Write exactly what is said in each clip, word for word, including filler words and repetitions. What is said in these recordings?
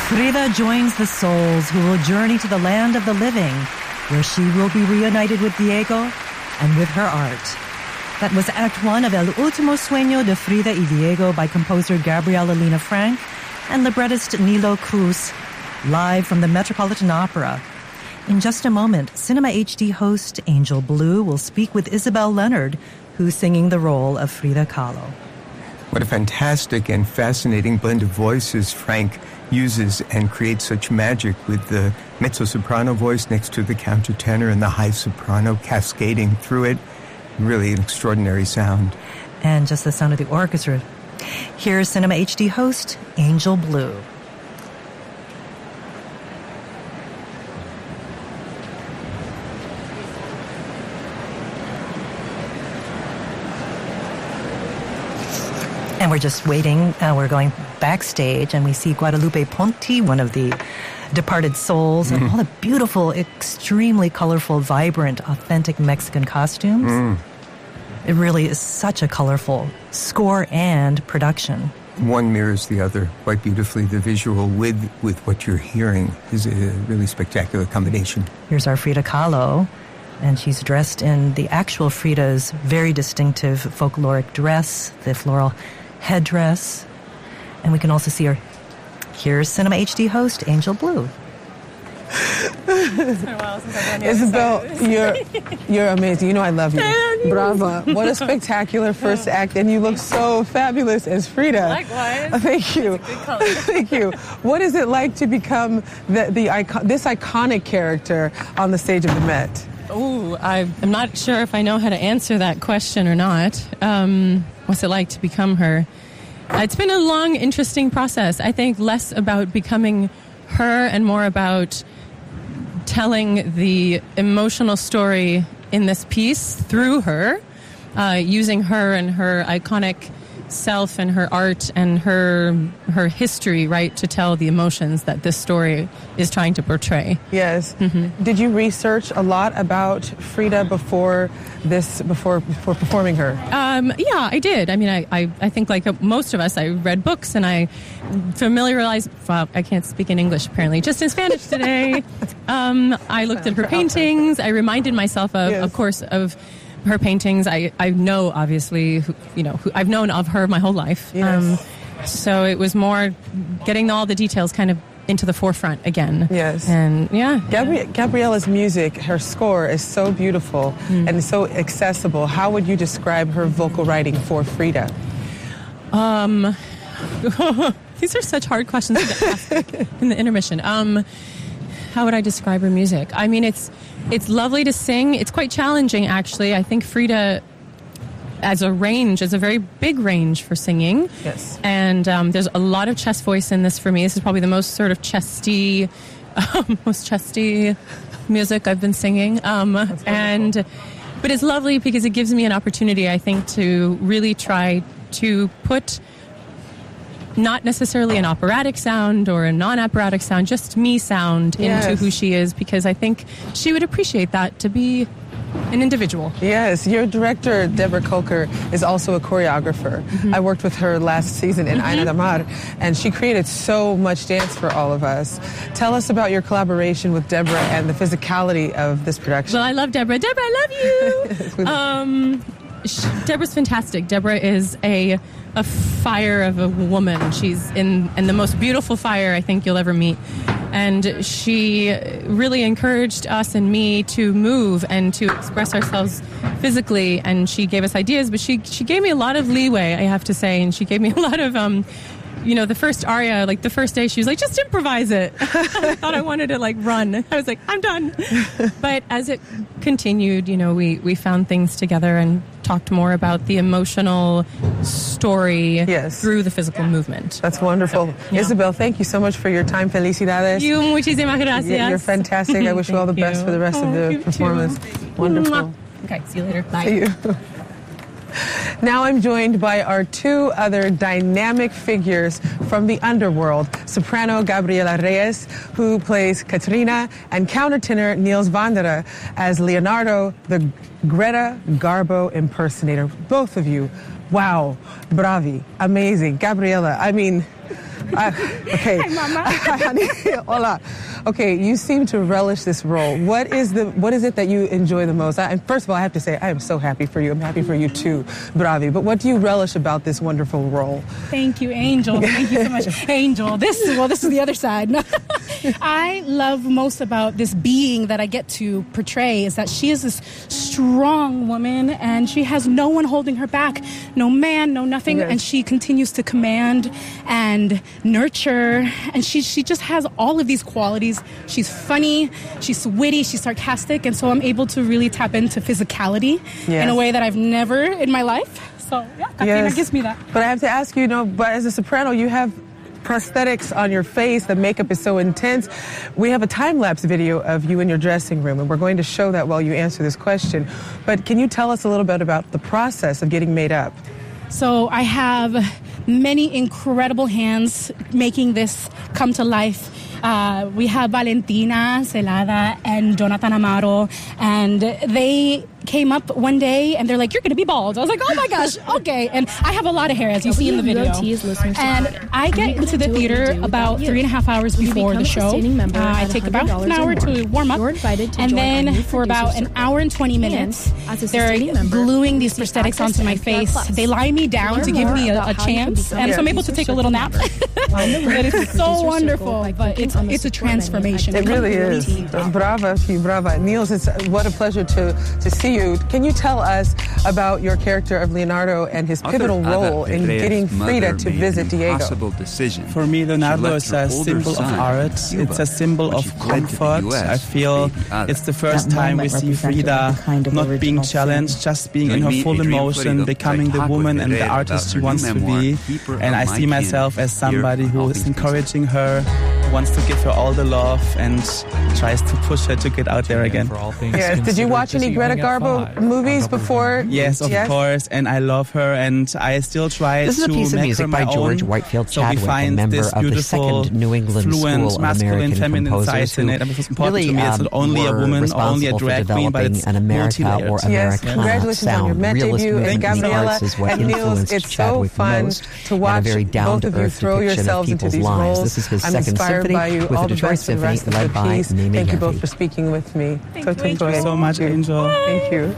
Frida joins the souls who will journey to the land of the living, where she will be reunited with Diego and with her art. That was Act One of El Último Sueño de Frida y Diego by composer Gabriela Lina Frank and librettist Nilo Cruz, live from the Metropolitan Opera. In just a moment, Cinema H D host Angel Blue will speak with Isabel Leonard, who's singing the role of Frida Kahlo. What a fantastic and fascinating blend of voices Frank uses and creates such magic with the mezzo-soprano voice next to the countertenor and the high soprano cascading through it. Really an extraordinary sound. And just the sound of the orchestra. Here's Cinema H D host Angel Blue. And we're just waiting. Uh, we're going backstage, and we see Guadalupe Ponti, one of the departed souls, mm. and all the beautiful, extremely colorful, vibrant, authentic Mexican costumes. Mm. It really is such a colorful score and production. One mirrors the other quite beautifully. The visual with, with what you're hearing is a really spectacular combination. Here's our Frida Kahlo, and she's dressed in the actual Frida's very distinctive folkloric dress, the floral headdress, and we can also see her. Here's Cinema H D host Angel Blue. It's been a while since I've done Isabel, you're you're amazing. You know I love you. you. Brava! What a spectacular first act, and you look so fabulous as Frida. Likewise. Thank you. It's a good color. Thank you. What is it like to become the the icon, this iconic character on the stage of the Met? Ooh, I'm not sure if I know how to answer that question or not. Um, what's it like to become her? It's been a long, interesting process. I think less about becoming her and more about telling the emotional story in this piece through her, uh, using her and her iconic self and her art and her her history, right, to tell the emotions that this story is trying to portray. Yes. Mm-hmm. Did you research a lot about Frida before this, before before performing her? Um, yeah, I did. I mean, I, I, I think like most of us, I read books and I familiarized, well, I can't speak in English apparently, just in Spanish today. um, I looked at her paintings. I reminded myself of, yes. of course, of her paintings. I, I know, obviously, who, you know, who, I've known of her my whole life. Yes. Um, so it was more getting all the details kind of into the forefront again. Yes. And yeah. Gabri- Gabriela's music, her score is so beautiful mm. and so accessible. How would you describe her vocal writing for Frida? Um, these are such hard questions to ask in the intermission. Um, how would I describe her music? I mean, it's it's lovely to sing. It's quite challenging, actually. I think Frida, as a range, is a very big range for singing. Yes. And um, there's a lot of chest voice in this for me. This is probably the most sort of chesty, um, most chesty music I've been singing. Um, and but it's lovely because it gives me an opportunity, I think, to really try to put not necessarily an operatic sound or a non-operatic sound, just me sound yes. into who she is, because I think she would appreciate that, to be an individual. Yes, your director, Deborah Kolker, is also a choreographer. Mm-hmm. I worked with her last season in Mm-hmm. Aina Damar, and she created so much dance for all of us. Tell us about your collaboration with Deborah and the physicality of this production. Well, I love Deborah. Deborah, I love you! um, she, Deborah's fantastic. Deborah is a a fire of a woman. She's in, in the most beautiful fire I think you'll ever meet. And she really encouraged us and me to move and to express ourselves physically. And she gave us ideas, but she she gave me a lot of leeway, I have to say. And she gave me a lot of, um, you know, the first aria, like the first day, she was like, just improvise it. I thought I wanted to like run. I was like, I'm done. But as it continued, you know, we, we found things together and talked more about the emotional story yes. through the physical movement. That's wonderful. So, yeah. Isabel, thank you so much for your time. Felicidades. You, muchísimas gracias. You're fantastic. I wish you all the best you. for the rest oh, of the performance. Too. Wonderful. Okay, see you later. Bye. See you. Now I'm joined by our two other dynamic figures from the underworld, soprano Gabriela Reyes, who plays Katrina, and countertenor Niels Vandera as Leonardo, the Greta Garbo impersonator. Both of you, wow, bravi, amazing. Gabriela, I mean, Uh, okay. Hi, Mama. Honey, hola. Okay, you seem to relish this role. What is the what is it that you enjoy the most? I, first of all, I have to say I am so happy for you. I'm happy for you too, Bravi. But what do you relish about this wonderful role? Thank you, Angel. Thank you so much, Angel. This is well, this is the other side. I love most about this being that I get to portray is that she is this strong woman, and she has no one holding her back, no man, no nothing, yes. And she continues to command and nurture, and she she just has all of these qualities. She's funny, she's witty, she's sarcastic, and so I'm able to really tap into physicality yes. in a way that I've never in my life. So yeah, Katrina yes. gives me that. But I have to ask you, you know, but as a soprano, you have prosthetics on your face. The makeup is so intense. We have a time-lapse video of you in your dressing room, and we're going to show that while you answer this question. But can you tell us a little bit about the process of getting made up? So I have many incredible hands making this come to life. Uh, we have Valentina Celada and Jonathan Amaro, and they came up one day and they're like, "You're going to be bald." I was like, "Oh my gosh, okay." And I have a lot of hair, as you see in the video. And I get into the theater about three and a half hours before the show. Uh, I take about an hour to warm up, and then for about an hour and twenty minutes, they're gluing these prosthetics onto my face. They lie me down to give me a, a chance, and so I'm able to take a little nap. But it's so wonderful, but it's it's a transformation. It really is. Brava, brava. Niels, it's what a pleasure to to see you. Can you tell us about your character of Leonardo and his pivotal role in getting Frida to visit Diego? For me, Leonardo is a symbol of art. It's a symbol of comfort. I feel it's the first time we see Frida not being challenged, just being in her full emotion, becoming the woman and the artist she wants to be. And I see myself as somebody who is encouraging her, wants to give her all the love, and tries to push her to get out there again. Yes. Did you watch any Greta Garbo movies before? Yes, of yes? course, and I love her, and I still try this to make her my own. This is a piece of music by George own. Whitefield So Chadwick, we find a member this of the second New England fluent, School of masculine, American feminine composers side in it. And it's important really, to me. It's not only a woman, only a drag queen, but it's an America multi-layered. or Yes, Americana congratulations sound. on your Met Realist debut, and Gabriella is what and Niels. influenced It's so Chadwick fun most, to watch and a very both of you down-to-earth throw depiction yourselves of into people's these lives. roles. This is his I'm second inspired symphony by you. with All the the Detroit best for the Symphony, rest of led the by piece. Mimi Thank you both Levy. for speaking with me. Thank so you, Thank you so much, Angel. Thank you.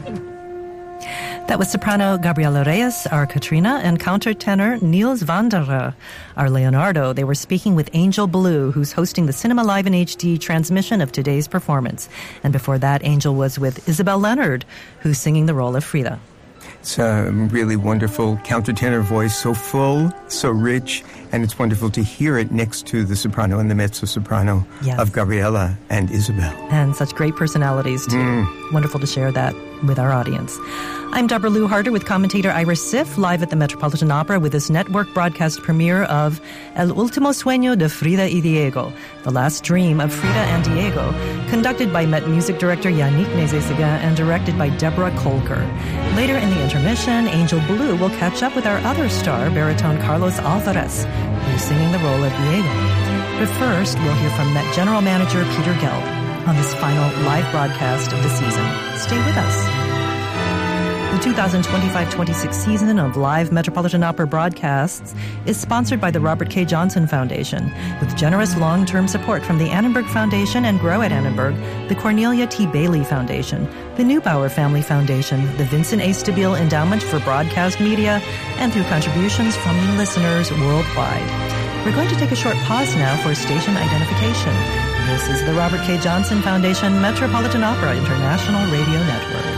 That was soprano Gabriela Reyes, our Katrina, and countertenor Niels Vanderer, our Leonardo. They were speaking with Angel Blue, who's hosting the Cinema Live in H D transmission of today's performance. And before that, Angel was with Isabel Leonard, who's singing the role of Frida. It's a really wonderful countertenor voice, so full, so rich, and it's wonderful to hear it next to the soprano and the mezzo-soprano yes. of Gabriela and Isabel. And such great personalities, too. Mm. Wonderful to share that with our audience. I'm Deborah Lou Harder with commentator Iris Siff, live at the Metropolitan Opera with this network broadcast premiere of El Último Sueño de Frida y Diego, The Last Dream of Frida and Diego, conducted by Met Music Director Yannick Nézet-Séguin and directed by Deborah Kolker. Later in the intermission, Angel Blue will catch up with our other star, baritone Carlos Alvarez, who's singing the role of Diego. But first, we'll hear from Met General Manager Peter Gelb on this final live broadcast of the season. Stay with us. The two thousand twenty-five twenty-six season of live Metropolitan Opera broadcasts is sponsored by the Robert K. Johnson Foundation, with generous long-term support from the Annenberg Foundation and Grow at Annenberg, the Cornelia T. Bailey Foundation, the Neubauer Family Foundation, the Vincent A. Stabile Endowment for Broadcast Media, and through contributions from listeners worldwide. We're going to take a short pause now for station identification. This is the Robert K. Johnson Foundation Metropolitan Opera International Radio Network.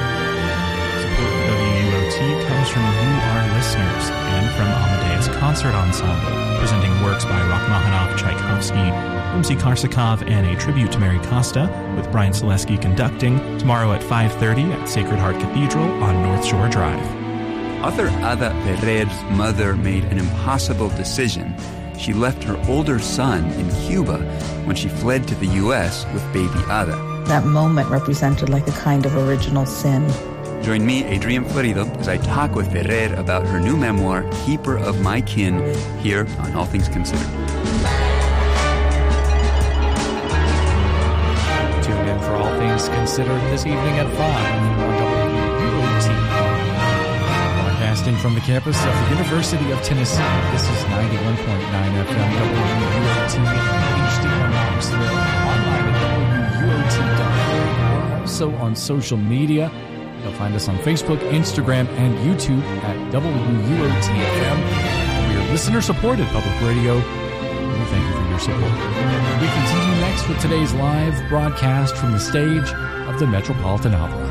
Comes from you, our listeners, and from Amadeus Concert Ensemble, presenting works by Rachmaninoff, Tchaikovsky, Rimsky-Korsakov, and a tribute to Mary Costa, with Brian Selesky conducting, tomorrow at five thirty at Sacred Heart Cathedral on North Shore Drive. Author Ada Ferrer's mother made an impossible decision. She left her older son in Cuba when she fled to the U S with baby Ada. That moment represented like a kind of original sin. Join me, Adrian Florido, as I talk with Ferrer about her new memoir, Keeper of My Kin, here on All Things Considered. Tune in for All Things Considered this evening at five on W U O T. Broadcasting from the campus of the University of Tennessee, this is ninety-one point nine F M W U O T H D one Knoxville, online at W U O T dot org. We're also on social media. You'll find us on Facebook, Instagram, and YouTube at W U O T F M. We are listener-supported public radio. We thank you for your support. We continue next with today's live broadcast from the stage of the Metropolitan Opera.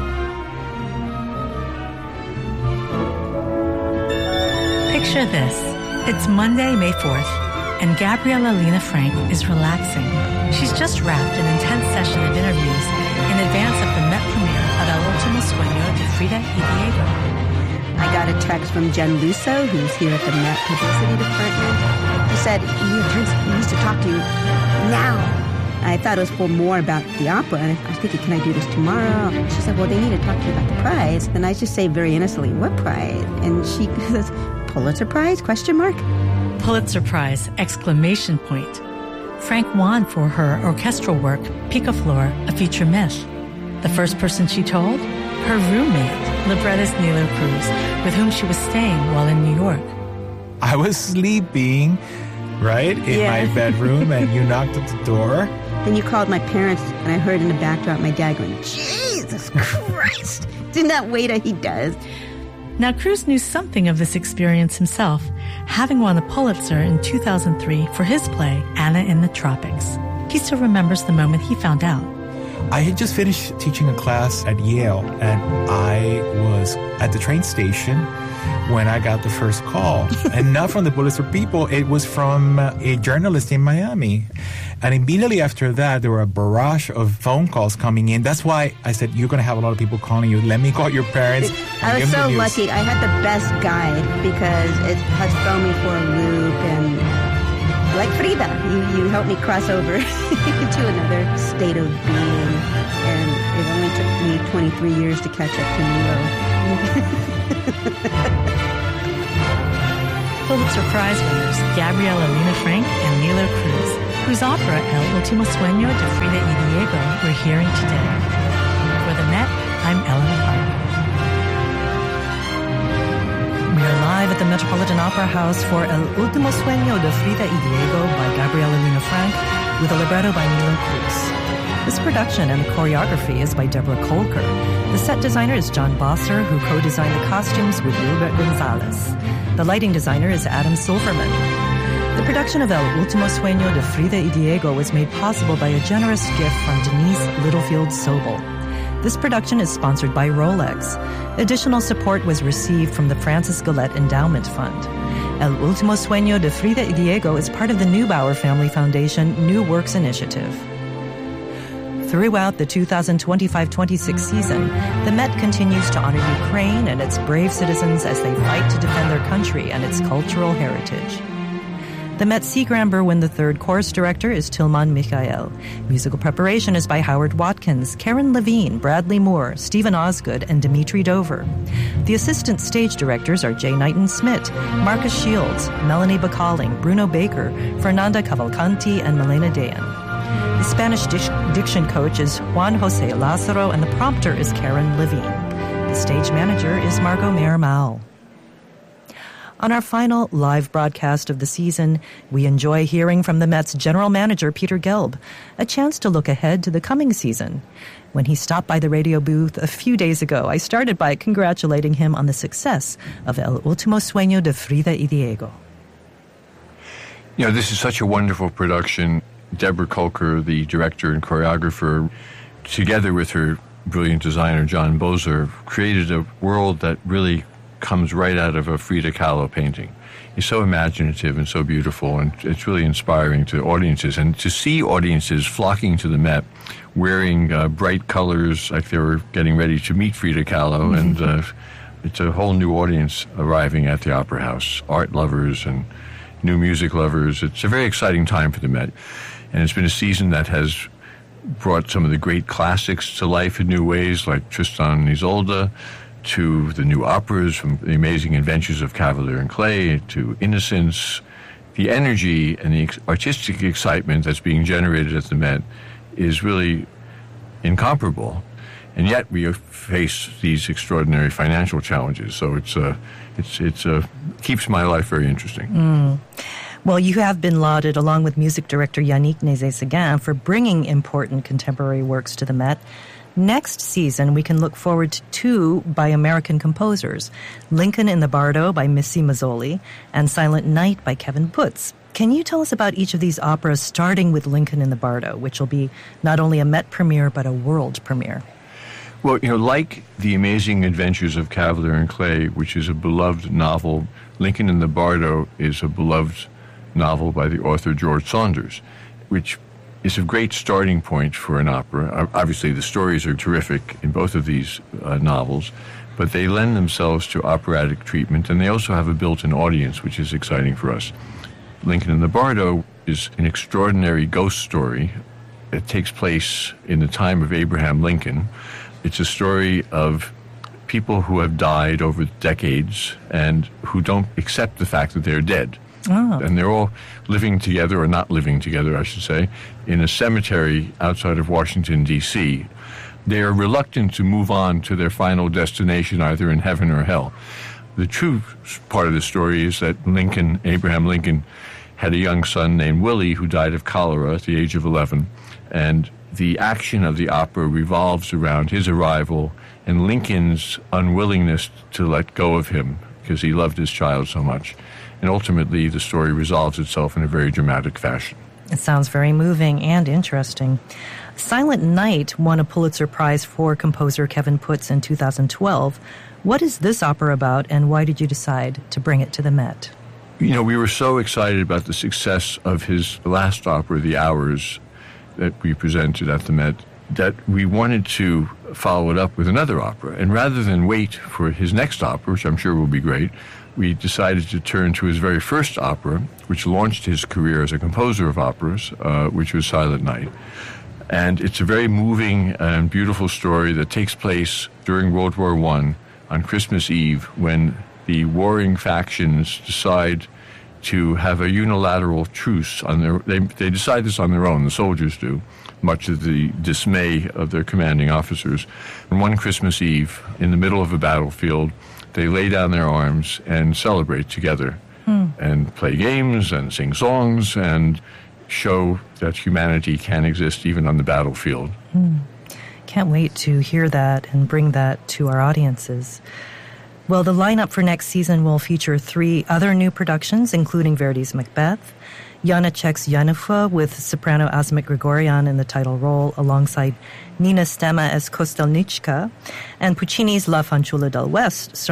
Picture this. It's Monday, May fourth, and Gabriela Lena Frank is relaxing. She's just wrapped an intense session of interviews in advance of the Met premiere of El Último Sueño de Frida y Diego. I got a text from Jen Lusso, who's here at the Met Publicity Department. He said, he needs to talk to you now. I thought it was for more about the opera, and I was thinking, can I do this tomorrow? She said, well, they need to talk to you about the prize. And I just say very innocently, what prize? And she says, Pulitzer Prize, question mark? Pulitzer Prize, exclamation point. Frank won for her orchestral work, Picaflor, a feature myth. The first person she told? Her roommate, librettist Nilo Cruz, with whom she was staying while in New York. I was sleeping, right, in Yeah. my bedroom, and you knocked at the door. Then you called my parents, and I heard in the backdrop my dad going, Jesus Christ! Isn't that way he does? Now, Cruz knew something of this experience himself, having won a Pulitzer in two thousand three for his play, Anna in the Tropics. He still remembers the moment he found out. I had just finished teaching a class at Yale, and I was at the train station when I got the first call. And not from the Pulitzer people, it was from uh, a journalist in Miami. And immediately after that, there were a barrage of phone calls coming in. That's why I said, you're going to have a lot of people calling you. Let me call your parents. I was give them so the news. lucky. I had the best guide because it has thrown me for a loop. And like Frida, you, you helped me cross over to another state of being. And it only took me twenty-three years to catch up to Nilo. Pulitzer Prize winners Gabriela Lena Frank and Nilo Cruz, whose opera El Último Sueño de Frida y Diego we're hearing today. For the Met, I'm Ellen Harvey. We are live at the Metropolitan Opera House for El Último Sueño de Frida y Diego by Gabriela Lena Frank, with a libretto by Nilo Cruz. This production and the choreography is by Deborah Kolker. The set designer is John Bosser, who co-designed the costumes with Gilbert Gonzalez. The lighting designer is Adam Silverman. The production of El Último Sueño de Frida y Diego was made possible by a generous gift from Denise Littlefield Sobel. This production is sponsored by Rolex. Additional support was received from the Francis Gillette Endowment Fund. El Último Sueño de Frida y Diego is part of the Neubauer Family Foundation New Works Initiative. Throughout the two thousand twenty-five twenty-six season, the Met continues to honor Ukraine and its brave citizens as they fight to defend their country and its cultural heritage. The Met Seagram Berwin the third chorus director is Tilman Mikhael. Musical preparation is by Howard Watkins, Karen Levine, Bradley Moore, Stephen Osgood, and Dimitri Dover. The assistant stage directors are Jay Knighton-Smith, Marcus Shields, Melanie Bacalling, Bruno Baker, Fernanda Cavalcanti, and Milena Dayan. The Spanish dic- diction coach is Juan Jose Lazaro, and the prompter is Karen Levine. The stage manager is Margot Mayer-Mao. On our final live broadcast of the season, we enjoy hearing from the Mets general manager Peter Gelb, a chance to look ahead to the coming season. When he stopped by the radio booth a few days ago, I started by congratulating him on the success of El Último Sueño de Frida y Diego. You know, this is such a wonderful production. Deborah Kolker, the director and choreographer, together with her brilliant designer, John Bozer, created a world that really comes right out of a Frida Kahlo painting. It's so imaginative and so beautiful, and it's really inspiring to audiences. And to see audiences flocking to the Met, wearing uh, bright colors like they were getting ready to meet Frida Kahlo, and uh, it's a whole new audience arriving at the Opera House, art lovers and new music lovers. It's a very exciting time for the Met. And it's been a season that has brought some of the great classics to life in new ways, like Tristan and Isolde, to the new operas, from The Amazing Adventures of Cavalier and Clay to Innocence. The energy and the artistic excitement that's being generated at the Met is really incomparable. And yet we face these extraordinary financial challenges. So it's uh, it's it's uh, keeps my life very interesting. Mm. Well, you have been lauded, along with music director Yannick Nézet-Séguin, for bringing important contemporary works to the Met. Next season, we can look forward to two by American composers, Lincoln in the Bardo by Missy Mazzoli and Silent Night by Kevin Putz. Can you tell us about each of these operas, starting with Lincoln in the Bardo, which will be not only a Met premiere, but a world premiere? Well, you know, like The Amazing Adventures of Cavalier and Clay, which is a beloved novel, Lincoln in the Bardo is a beloved novel by the author George Saunders, which is a great starting point for an opera. Obviously, the stories are terrific in both of these uh, novels, but they lend themselves to operatic treatment, and they also have a built-in audience, which is exciting for us. Lincoln in the Bardo is an extraordinary ghost story. It takes place in the time of Abraham Lincoln. It's a story of people who have died over decades and who don't accept the fact that they're dead. Oh. And they're all living together, or not living together, I should say, in a cemetery outside of Washington, D C They are reluctant to move on to their final destination, either in heaven or hell. The true part of the story is that Lincoln, Abraham Lincoln, had a young son named Willie who died of cholera at the age of eleven. And the action of the opera revolves around his arrival and Lincoln's unwillingness to let go of him because he loved his child so much. And ultimately, the story resolves itself in a very dramatic fashion. It sounds very moving and interesting. Silent Night won a Pulitzer Prize for composer Kevin Putz in two thousand twelve. What is this opera about, and why did you decide to bring it to the Met? You know, we were so excited about the success of his last opera, The Hours, that we presented at the Met, that we wanted to follow it up with another opera. And rather than wait for his next opera, which I'm sure will be great, we decided to turn to his very first opera, which launched his career as a composer of operas, uh, which was Silent Night. And it's a very moving and beautiful story that takes place during World War One on Christmas Eve, when the warring factions decide to have a unilateral truce. On their, they, they decide this on their own, the soldiers do, much to the dismay of their commanding officers. And one Christmas Eve, in the middle of a battlefield, they lay down their arms and celebrate together hmm. and play games and sing songs and show that humanity can exist even on the battlefield. Hmm. Can't wait to hear that and bring that to our audiences. Well, the lineup for next season will feature three other new productions, including Verdi's Macbeth, Janacek's Yennefer with soprano Asmik Grigorian in the title role alongside Nina Stema as Kostelnichka, and Puccini's La Fanciulla del West,